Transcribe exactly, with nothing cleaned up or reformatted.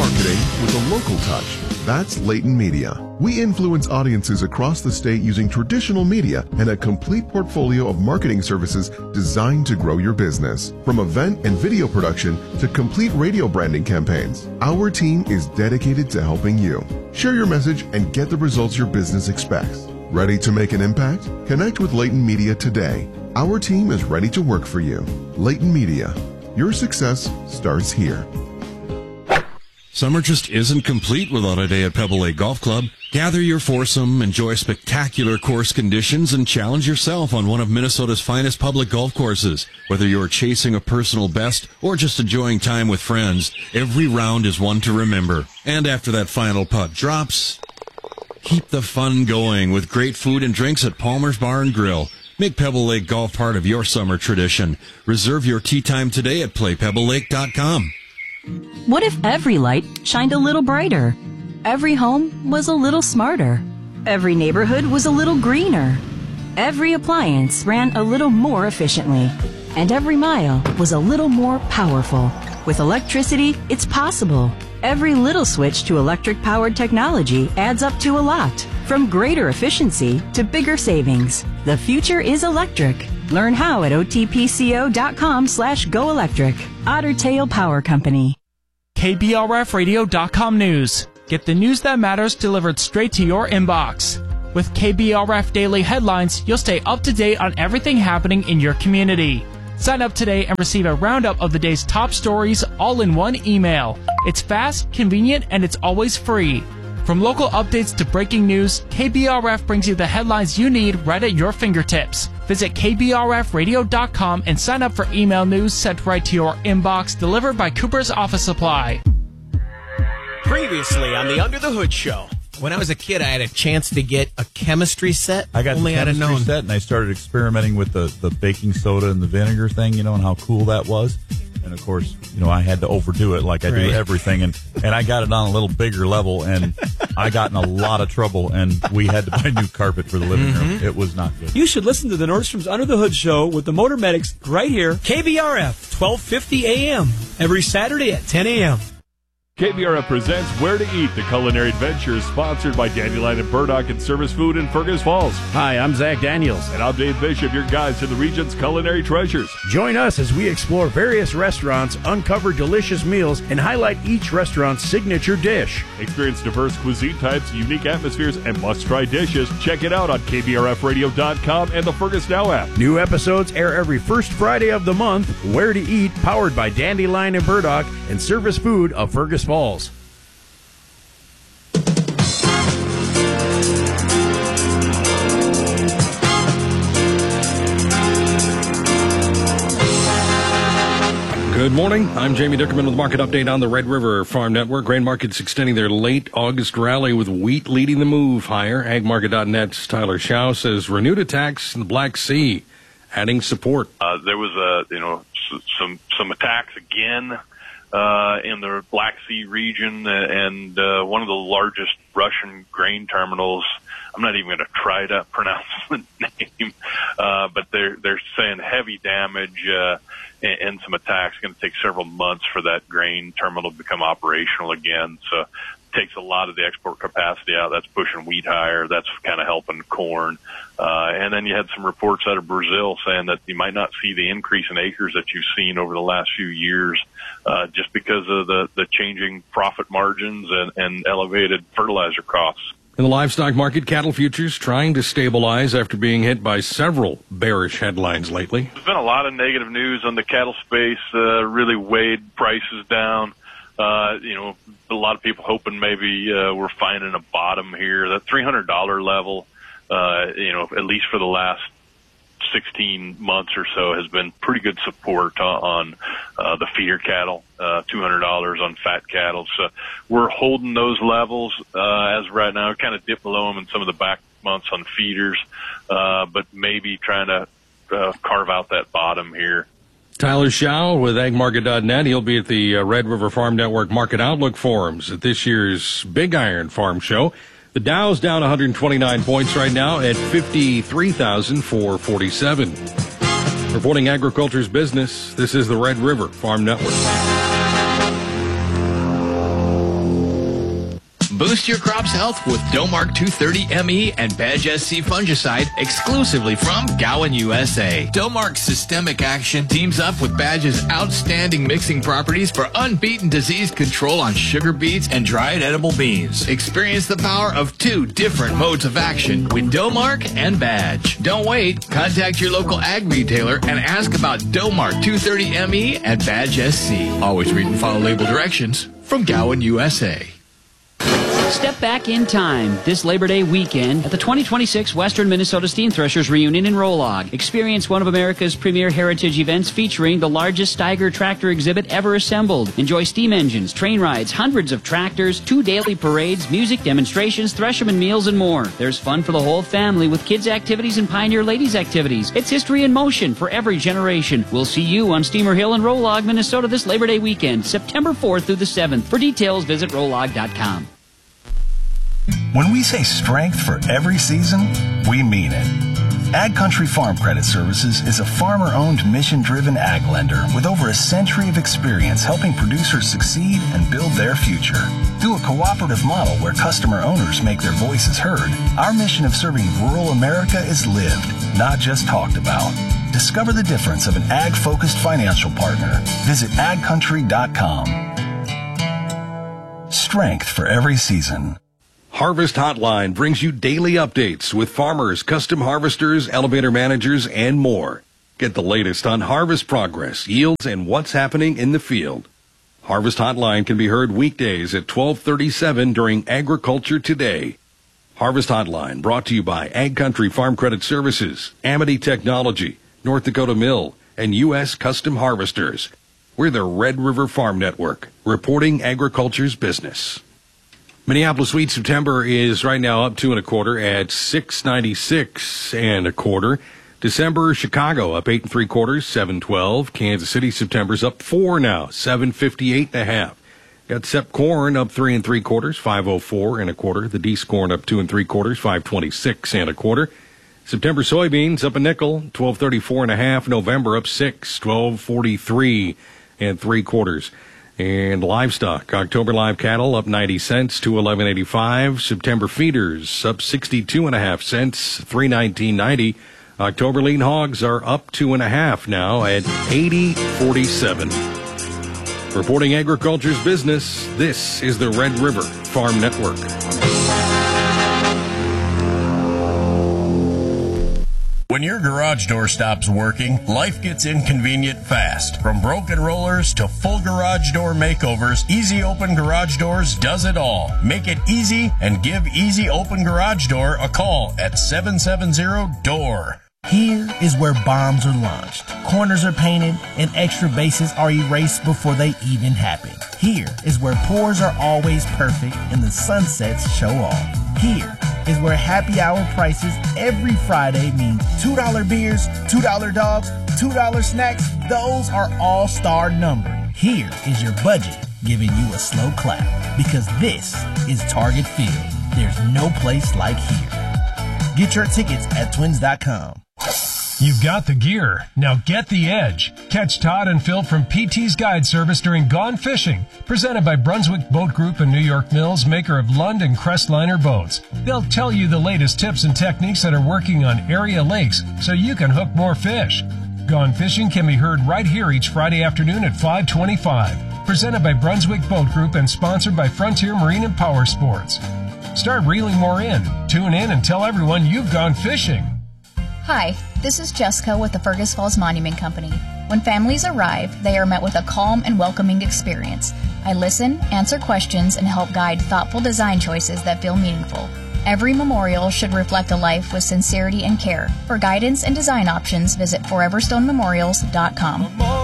marketing with a local touch. That's Layton Media. We influence audiences across the state using traditional media and a complete portfolio of marketing services designed to grow your business. From event and video production to complete radio branding campaigns, our team is dedicated to helping you. Share your message and get the results your business expects. Ready to make an impact? Connect with Layton Media today. Our team is ready to work for you. Layton Media. Your success starts here. Summer just isn't complete without a day at Pebble Lake Golf Club. Gather your foursome, enjoy spectacular course conditions, and challenge yourself on one of Minnesota's finest public golf courses. Whether you're chasing a personal best or just enjoying time with friends, every round is one to remember. And after that final putt drops, keep the fun going with great food and drinks at Palmer's Bar and Grill. Make Pebble Lake Golf part of your summer tradition. Reserve your tee time today at play pebble lake dot com. What if every light shined a little brighter? Every home was a little smarter. Every neighborhood was a little greener. Every appliance ran a little more efficiently. And every mile was a little more powerful. With electricity, it's possible. Every little switch to electric-powered technology adds up to a lot. From greater efficiency to bigger savings. The future is electric. Learn how at otpco.com slash go electric. Otter Tail Power Company. K B R F radio dot com news. Get the news that matters delivered straight to your inbox. With K B R F Daily Headlines, you'll stay up to date on everything happening in your community. Sign up today and receive a roundup of the day's top stories all in one email. It's fast, convenient, and it's always free. From local updates to breaking news, K B R F brings you the headlines you need right at your fingertips. Visit K B R F radio dot com and sign up for email news sent right to your inbox, delivered by Cooper's Office Supply. Previously on the Under the Hood Show. When I was a kid, I had a chance to get a chemistry set. I got Only the chemistry known. set, and I started experimenting with the, the baking soda and the vinegar thing, you know, and how cool that was. And, of course, you know, I had to overdo it like I right. do everything. And, and I got it on a little bigger level, and I got in a lot of trouble, and we had to buy new carpet for the living room. Mm-hmm. It was not good. You should listen to the Nordstrom's Under the Hood Show with the Motor Medics right here. K B R F, twelve fifty A M, every Saturday at ten A M K B R F presents Where to Eat, the culinary adventure, sponsored by Dandelion and Burdock and Service Food in Fergus Falls. Hi, I'm Zach Daniels. And I'm Dave Bishop, your guides to the region's culinary treasures. Join us as we explore various restaurants, uncover delicious meals, and highlight each restaurant's signature dish. Experience diverse cuisine types, unique atmospheres, and must-try dishes. Check it out on K B R F radio dot com and the Fergus Now app. New episodes air every first Friday of the month. Where to Eat, powered by Dandelion and Burdock and Service Food of Fergus Falls. Good morning. I'm Jamie Dickerman with the market update on the Red River Farm Network. Grain markets extending their late August rally with wheat leading the move higher. ag market dot net's Tyler Schau says renewed attacks in the Black Sea adding support. Uh, there was a, you know, s- some some attacks again uh, in the Black Sea region, and uh, one of the largest Russian grain terminals. I'm not even going to try to pronounce the name, uh, but they're they're saying heavy damage uh, and, and some attacks. It's going to take several months for that grain terminal to become operational again. So it takes a lot of the export capacity out. That's pushing wheat higher. That's kind of helping corn. Uh, and then you had some reports out of Brazil saying that you might not see the increase in acres that you've seen over the last few years, uh, just because of the, the changing profit margins and, and elevated fertilizer costs. In the livestock market, cattle futures trying to stabilize after being hit by several bearish headlines lately. There's been a lot of negative news on the cattle space, uh, really weighed prices down. Uh, you know, a lot of people hoping maybe uh, we're finding a bottom here. That three hundred dollars level, uh, you know, at least for the last sixteen months or so, has been pretty good support on uh, the feeder cattle, uh, two hundred dollars on fat cattle. So we're holding those levels uh, as right now. Kind of dip below them in some of the back months on feeders, uh, but maybe trying to uh, carve out that bottom here. Tyler Schau with ag market dot net. He'll be at the uh, Red River Farm Network Market Outlook Forums at this year's Big Iron Farm Show. The Dow's down one hundred twenty-nine points right now at fifty-three thousand four hundred forty-seven. Reporting agriculture's business, this is the Red River Farm Network. Boost your crop's health with Domark two thirty M E and Badge S C fungicide exclusively from Gowan, U S A. Domark Systemic Action teams up with Badge's outstanding mixing properties for unbeaten disease control on sugar beets and dried edible beans. Experience the power of two different modes of action with Domark and Badge. Don't wait. Contact your local ag retailer and ask about Domark two thirty M E and Badge S C. Always read and follow label directions from Gowan, U S A. Step back in time this Labor Day weekend at the twenty twenty-six Western Minnesota Steam Threshers Reunion in Rolog. Experience one of America's premier heritage events featuring the largest Steiger tractor exhibit ever assembled. Enjoy steam engines, train rides, hundreds of tractors, two daily parades, music, demonstrations, Thresherman meals, and more. There's fun for the whole family with kids' activities and Pioneer Ladies activities. It's history in motion for every generation. We'll see you on Steamer Hill in Rolog, Minnesota this Labor Day weekend, September fourth through the seventh. For details, visit rolog dot com. When we say strength for every season, we mean it. Ag Country Farm Credit Services is a farmer-owned, mission-driven ag lender with over a century of experience helping producers succeed and build their future. Through a cooperative model where customer owners make their voices heard, our mission of serving rural America is lived, not just talked about. Discover the difference of an ag-focused financial partner. Visit ag country dot com. Strength for every season. Harvest Hotline brings you daily updates with farmers, custom harvesters, elevator managers, and more. Get the latest on harvest progress, yields, and what's happening in the field. Harvest Hotline can be heard weekdays at twelve thirty-seven during Agriculture Today. Harvest Hotline brought to you by Ag Country Farm Credit Services, Amity Technology, North Dakota Mill, and U S Custom Harvesters. We're the Red River Farm Network, reporting agriculture's business. Minneapolis wheat September is right now up two and a quarter at six ninety-six and a quarter. December Chicago up eight and three quarters, seven twelve. Kansas City September's up four now, seven fifty-eight and a half. Got Sep corn up three and three quarters, five oh four and a quarter. The Dees corn up two and three quarters, five twenty-six and a quarter. September soybeans up a nickel, twelve thirty-four and a half. November up six, twelve forty-three and three quarters. And livestock, October live cattle up ninety cents to eleven eighty-five. September feeders up sixty-two and a half cents, three nineteen ninety. October lean hogs are up two and a half now at eighty forty-seven. Reporting agriculture's business, this is the Red River Farm Network. When your garage door stops working, life gets inconvenient fast. From broken rollers to full garage door makeovers, Easy Open Garage Doors does it all. Make it easy and give Easy Open Garage Door a call at seven seven zero D O O R. Here is where bombs are launched, corners are painted, and extra bases are erased before they even happen. Here is where pours are always perfect and the sunsets show off. Here is where happy hour prices every Friday mean two dollar beers, two dollar dogs, two dollar snacks. Those are all-star numbered. Here is your budget giving you a slow clap because this is Target Field. There's no place like here. Get your tickets at twins dot com. You've got the gear. Now get the edge. Catch Todd and Phil from P T's Guide Service during Gone Fishing, presented by Brunswick Boat Group and New York Mills, maker of Lund and Crestliner boats. They'll tell you the latest tips and techniques that are working on area lakes so you can hook more fish. Gone Fishing can be heard right here each Friday afternoon at five twenty-five. Presented by Brunswick Boat Group and sponsored by Frontier Marine and Power Sports. Start reeling more in. Tune in and tell everyone you've gone fishing. Hi, this is Jessica with the Fergus Falls Monument Company. When families arrive, they are met with a calm and welcoming experience. I listen, answer questions, and help guide thoughtful design choices that feel meaningful. Every memorial should reflect a life with sincerity and care. For guidance and design options, visit forever stone memorials dot com.